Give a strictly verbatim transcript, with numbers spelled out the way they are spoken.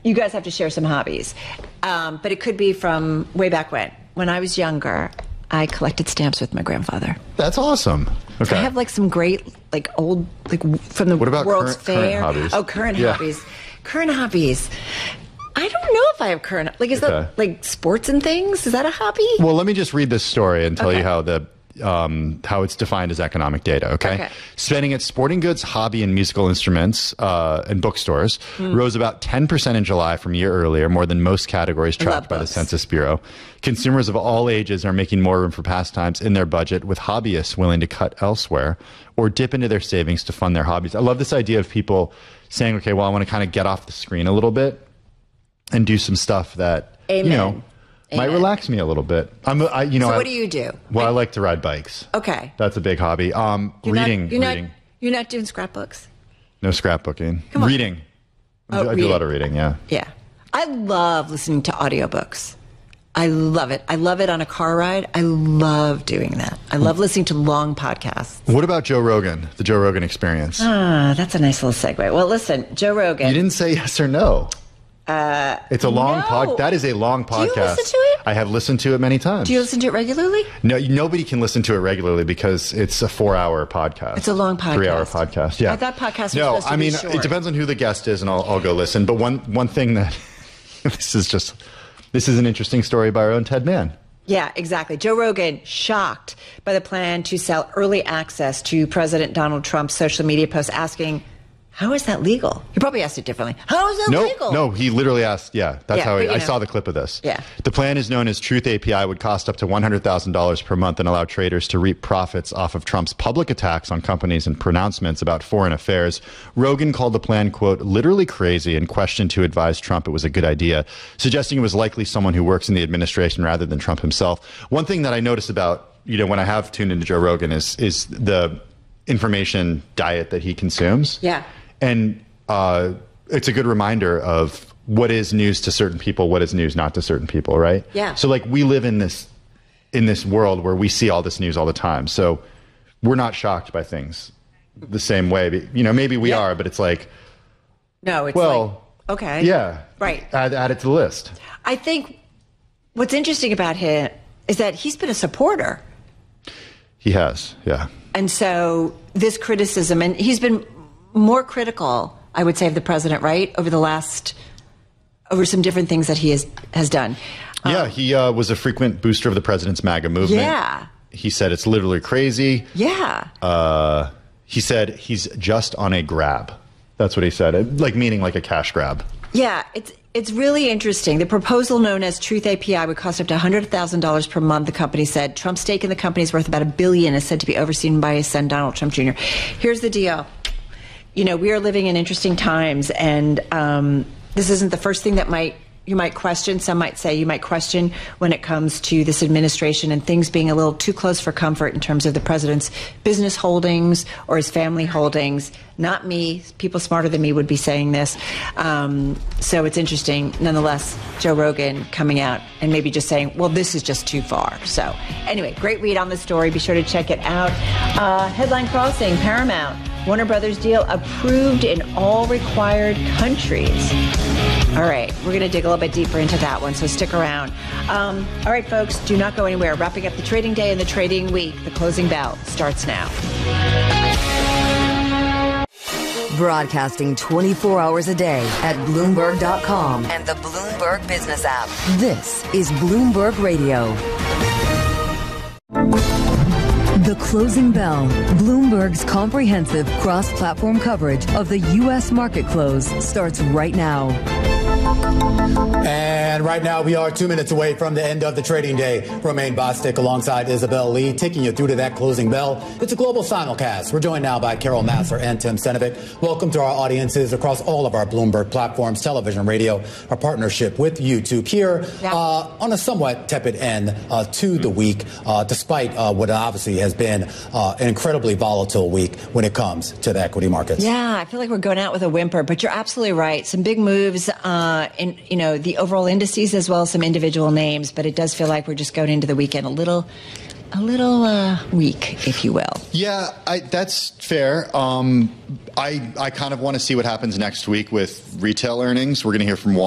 you guys have to share some hobbies. Um, but it could be from way back when. When I was younger, I collected stamps with my grandfather. That's awesome. Okay. I have like some great, like old, like from the what about World's current, Fair. Current hobbies? Oh, current yeah. hobbies. Current hobbies. I don't know if I have current, like, is okay. that like sports and things? Is that a hobby? Well, let me just read this story and tell okay. you how the um, how it's defined as economic data, okay? okay. Spending at sporting goods, hobby, and musical instruments uh, and bookstores mm. rose about ten percent in July from a year earlier, more than most categories tracked by books. the Census Bureau. Consumers of all ages are making more room for pastimes in their budget, with hobbyists willing to cut elsewhere or dip into their savings to fund their hobbies. I love this idea of people saying, okay, well, I want to kind of get off the screen a little bit and do some stuff that, Amen. you know, Amen. might relax me a little bit. I'm, I, you know, so I, what do you do? Well, I, I like to ride bikes. Okay. That's a big hobby. Um, you're reading, not, you're reading. Not, you're not doing scrapbooks? No scrapbooking. Come on. Reading. Oh, I, do, I reading. do a lot of reading, yeah. Yeah. I love listening to audiobooks. I love it. I love it on a car ride. I love doing that. I love listening to long podcasts. What about Joe Rogan, the Joe Rogan Experience? Ah, that's a nice little segue. Well, listen, Joe Rogan. You didn't say yes or no. Uh, it's a long no. pod. That is a long podcast. Do you listen to it? I have listened to it many times. Do you listen to it regularly? No, nobody can listen to it regularly because it's a four-hour podcast. It's a long podcast. Three-hour podcast. Yeah. I thought podcasts were no, supposed to I mean, be short. it depends on who the guest is, and I'll, I'll go listen. But one one thing that this is just this is an interesting story by our own Ted Mann. Yeah, exactly. Joe Rogan shocked by the plan to sell early access to President Donald Trump's social media posts, asking, how is that legal? He probably asked it differently. How is that no, legal? No, he literally asked, yeah, that's yeah, how he, but, I know. saw the clip of this. Yeah. The plan is known as Truth A P I, would cost up to one hundred thousand dollars per month and allow traders to reap profits off of Trump's public attacks on companies and pronouncements about foreign affairs. Rogan called the plan, quote, literally crazy, and questioned who advised Trump it was a good idea, suggesting it was likely someone who works in the administration rather than Trump himself. One thing that I noticed about, you know, when I have tuned into Joe Rogan is, is the information diet that he consumes. Yeah. And Uh, it's a good reminder of what is news to certain people, what is news not to certain people, right? Yeah. So like we live in this in this world where we see all this news all the time. So we're not shocked by things the same way. You know, maybe we yeah. are, but it's like, no, it's well, like, okay. Yeah. Right. Add, add it to the list. I think what's interesting about him is that he's been a supporter. He has, yeah. And so this criticism, and he's been more critical, I would say, of the president, right, over the last, over some different things that he has, has done. Yeah, um, he uh, was a frequent booster of the president's MAGA movement. Yeah. He said it's literally crazy. Yeah. Uh, he said he's just on a grab. That's what he said, like meaning like a cash grab. Yeah, it's it's really interesting. The proposal known as Truth A P I would cost up to one hundred thousand dollars per month, the company said. Trump's stake in the company is worth about a billion, is said to be overseen by his son, Donald Trump Junior Here's the deal. You know, we are living in interesting times, and um, this isn't the first thing that might you might question. Some might say you might question when it comes to this administration and things being a little too close for comfort in terms of the president's business holdings or his family holdings. Not me. People smarter than me would be saying this. Um, so it's interesting. Nonetheless, Joe Rogan coming out and maybe just saying, well, this is just too far. So anyway, great read on the story. Be sure to check it out. Uh, Headline Crossing, Paramount. Warner Brothers deal approved in all required countries. All right, we're going to dig a little bit deeper into that one, so stick around. Um, all right, folks, do not go anywhere. Wrapping up the trading day and the trading week. The closing bell starts now. Broadcasting twenty-four hours a day at Bloomberg dot com and the Bloomberg Business app. This is Bloomberg Radio. The Closing Bell, Bloomberg's comprehensive cross-platform coverage of the U S market close, starts right now. And right now we are two minutes away from the end of the trading day. Romaine Bostick alongside Isabel Lee, taking you through to that closing bell. It's a global simulcast. We're joined now by Carol Massar and Tim Senovic. Welcome to our audiences across all of our Bloomberg platforms, television, radio, our partnership with YouTube here yeah. uh, on a somewhat tepid end uh, to the week, uh, despite uh, what obviously has been uh, an incredibly volatile week when it comes to the equity markets. Yeah, I feel like we're going out with a whimper, but you're absolutely right. Some big moves uh, in, you know, the overall indices as well as some individual names, but it does feel like we're just going into the weekend a little, a little uh, weak, if you will. Yeah, I, that's fair. Um, I I kind of want to see what happens next week with retail earnings. We're going to hear from Walmart